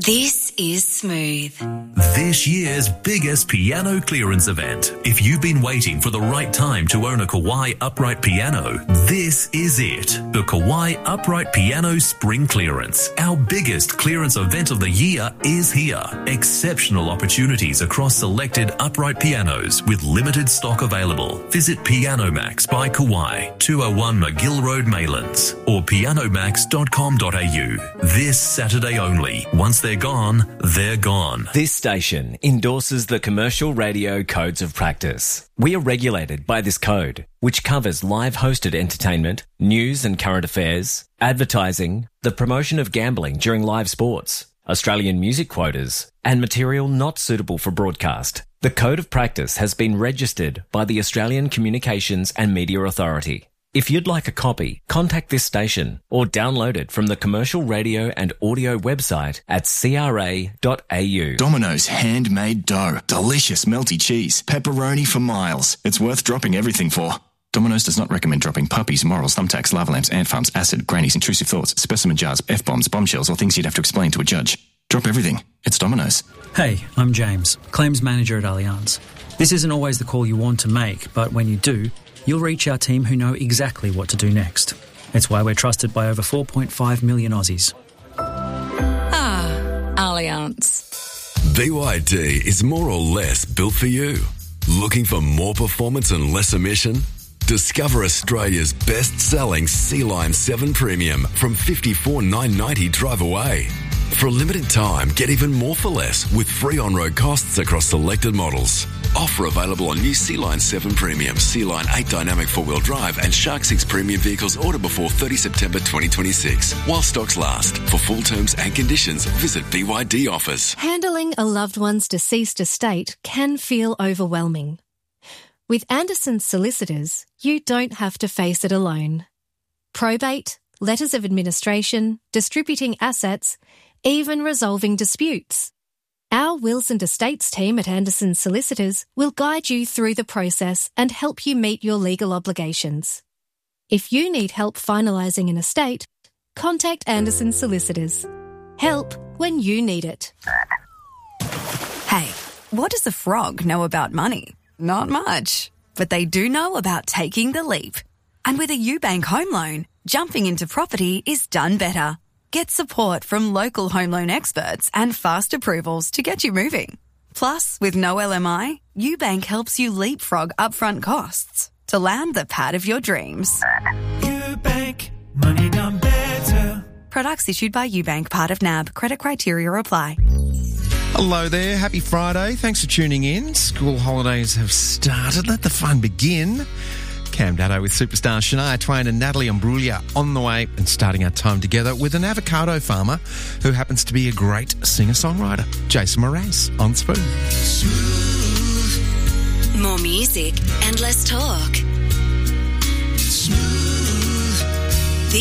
This is Smooth. This year's biggest piano clearance event. If you've been waiting for the right time to own a Kawai upright piano, this is it. The Kawai Upright Piano Spring Clearance. Our biggest clearance event of the year is here. Exceptional opportunities across selected upright pianos with limited stock available. Visit Piano Max by Kawai, 201 McGill Road, Maylands, or pianomax.com.au. This Saturday only. Once they're gone, they're gone. This station endorses the Commercial Radio Codes of Practice. We are regulated by this code, which covers live hosted entertainment, news and current affairs, advertising, the promotion of gambling during live sports, Australian music quotas, and material not suitable for broadcast. The Code of Practice has been registered by the Australian Communications and Media Authority. If you'd like a copy, contact this station or download it from the Commercial Radio and Audio website at cra.au. Domino's handmade dough. Delicious melty cheese. Pepperoni for miles. It's worth dropping everything for. Domino's does not recommend dropping puppies, morals, thumbtacks, lava lamps, ant farms, acid, grannies, intrusive thoughts, specimen jars, F-bombs, bombshells, or things you'd have to explain to a judge. Drop everything. It's Domino's. Hey, I'm James, Claims Manager at Allianz. This isn't always the call you want to make, but when you do, you'll reach our team who know exactly what to do next. It's why we're trusted by over 4.5 million Aussies. Allianz. BYD is more or less built for you. Looking for more performance and less emission? Discover Australia's best-selling C-Line 7 Premium from $54,990 drive away. For a limited time, get even more for less with free on-road costs across selected models. Offer available on new C-Line 7 Premium, C-Line 8 Dynamic 4-wheel drive and Shark 6 Premium vehicles ordered before 30 September 2026. While stocks last. For full terms and conditions, visit BYD Offers. Handling a loved one's deceased estate can feel overwhelming. With Anderson's Solicitors, you don't have to face it alone. Probate, letters of administration, distributing assets, even resolving disputes. Our Wills and Estates team at Anderson's Solicitors will guide you through the process and help you meet your legal obligations. If you need help finalising an estate, contact Anderson's Solicitors. Help when you need it. Hey, what does a frog know about money? Not much. But they do know about taking the leap. And with a UBank home loan, jumping into property is done better. Get support from local home loan experts and fast approvals to get you moving. Plus, with no LMI, UBank helps you leapfrog upfront costs to land the pad of your dreams. UBank, money done better. Products issued by UBank, part of NAB. Credit criteria apply. Hello there. Happy Friday. Thanks for tuning in. School holidays have started. Let the fun begin. Cam Datto with superstar Shania Twain and Natalie Imbruglia on the way and starting our time together with an avocado farmer who happens to be a great singer-songwriter. Jason Mraz on Smooth. More music and less talk. Smooth.